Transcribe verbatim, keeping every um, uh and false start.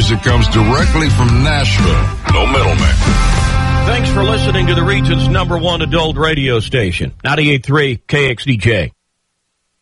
music comes directly from Nashville. No middleman. Thanks for listening to the region's number one adult radio station, ninety-eight point three K X D J.